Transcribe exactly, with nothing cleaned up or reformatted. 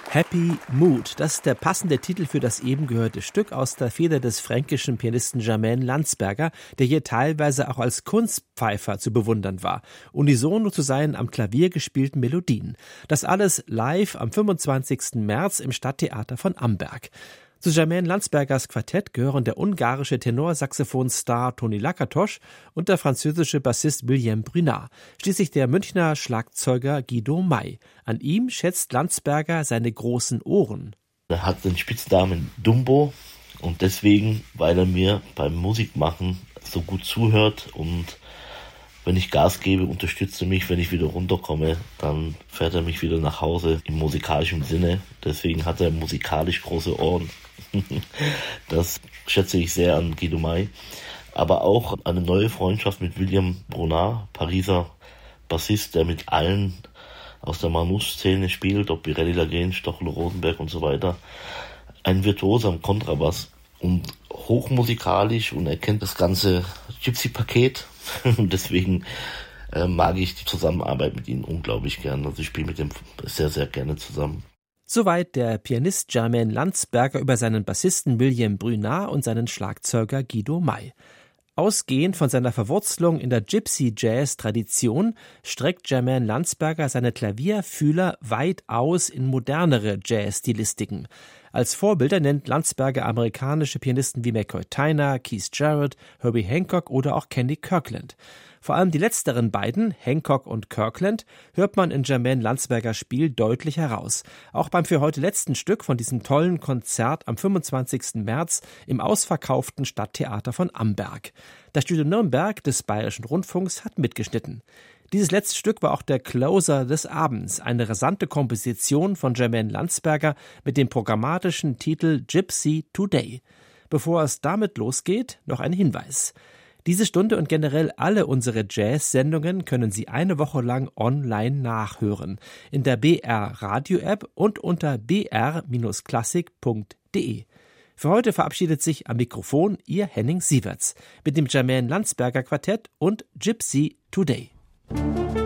Happy Mood, das ist der passende Titel für das eben gehörte Stück aus der Feder des fränkischen Pianisten Jermaine Landsberger, der hier teilweise auch als Kunstpfeifer zu bewundern war, unisono zu seinen am Klavier gespielten Melodien. Das alles live am fünfundzwanzigsten März im Stadttheater von Amberg. Zu Jermaine Landsbergers Quartett gehören der ungarische Tenorsaxophon-Star Toni Lakatos und der französische Bassist William Brunard, schließlich der Münchner Schlagzeuger Guido May. An ihm schätzt Landsberger seine großen Ohren. Er hat den Spitznamen Dumbo und deswegen, weil er mir beim Musikmachen so gut zuhört und wenn ich Gas gebe, unterstützt er mich. Wenn ich wieder runterkomme, dann fährt er mich wieder nach Hause im musikalischen Sinne. Deswegen hat er musikalisch große Ohren. Das schätze ich sehr an Guido May. Aber auch eine neue Freundschaft mit William Brunard, Pariser Bassist, der mit allen aus der Manouche-Szene spielt, ob Pirelli Lagen, Stochler, Rosenberg und so weiter. Ein Virtuos am Kontrabass und hochmusikalisch und er kennt das ganze Gypsy-Paket. Und deswegen äh, mag ich die Zusammenarbeit mit ihnen unglaublich gern. Also ich spiele mit dem sehr, sehr gerne zusammen. Soweit der Pianist Jermaine Landsberger über seinen Bassisten William Brunard und seinen Schlagzeuger Guido May. Ausgehend von seiner Verwurzelung in der Gypsy-Jazz-Tradition streckt Jermaine Landsberger seine Klavierfühler weit aus in modernere Jazz-Stilistiken. Als Vorbilder nennt Landsberger amerikanische Pianisten wie McCoy Tyner, Keith Jarrett, Herbie Hancock oder auch Kenny Kirkland. Vor allem die letzteren beiden, Hancock und Kirkland, hört man in Jermaine Landsbergers Spiel deutlich heraus. Auch beim für heute letzten Stück von diesem tollen Konzert am fünfundzwanzigsten März im ausverkauften Stadttheater von Amberg. Das Studio Nürnberg des Bayerischen Rundfunks hat mitgeschnitten. Dieses letzte Stück war auch der Closer des Abends, eine rasante Komposition von Jermaine Landsberger mit dem programmatischen Titel Gypsy Today. Bevor es damit losgeht, noch ein Hinweis. Diese Stunde und generell alle unsere Jazz-Sendungen können Sie eine Woche lang online nachhören. In der B R-Radio-App und unter b r Bindestrich klassik punkt d e. Für heute verabschiedet sich am Mikrofon Ihr Henning Sieverts mit dem Jermaine Landsberger Quartett und Gypsy Today.